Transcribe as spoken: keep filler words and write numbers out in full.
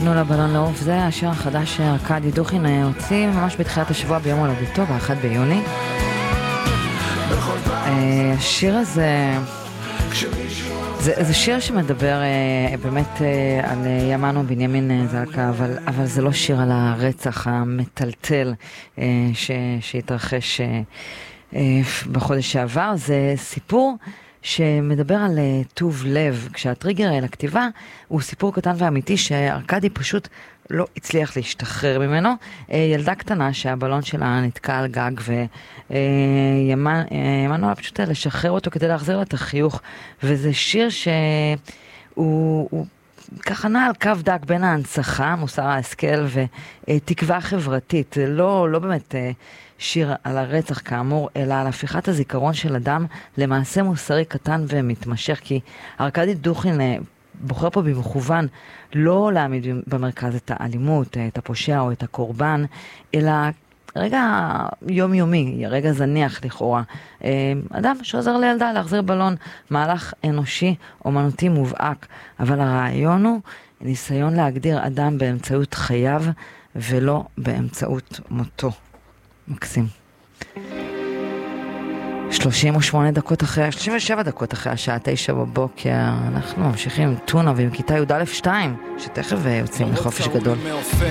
תנו לבלון לעוף, זה השיר החדש שארקדי דוכין הוציא ממש בתחילת השבוע ביום הולדתו, ב-אחד ביוני. השיר הזה, זה, זה שיר שמדבר באמת על ימנו בנימין זלקה, אבל, אבל זה לא שיר על הרצח המטלטל ש, שהתרחש בחודש שעבר, זה סיפור שמדבר על טוב לב, כשהטריגר לכתיבה הוא סיפור קטן ואמיתי שארקדי פשוט לא הצליח להשתחרר ממנו. ילדה קטנה שהבלון שלה נתקע על גג וימנו לה פשוט לשחרר אותו כדי להחזיר לה את החיוך, וזה שיר שהוא הוא ככה נע על קו דק בין ההנצחה, מוסר ההשכל ותקווה חברתית. לא, לא באמת שיר על הרצח כאמור, אלא על הפיכת הזיכרון של אדם למעשה מוסרי קטן ומתמשך, כי ארקדי דוכין בוחר פה במכוון לא להעמיד במרכז את האלימות, את הפושע או את הקורבן, אלא רגע יומיומי, רגע זניח לכאורה. אדם שעוזר לילדה להחזיר בלון, מהלך אנושי, אומנותי מובהק, אבל הרעיון הוא ניסיון להגדיר אדם באמצעות חייו ולא באמצעות מותו. מקסים. שלושים ושמונה דקות אחרי, שלושים ושבע דקות אחרי השעה תשע בבוקר, אנחנו ממשיכים עם טונה ועם כיתה י' א' שתיים, שתכף יוצאים לחופש גדול.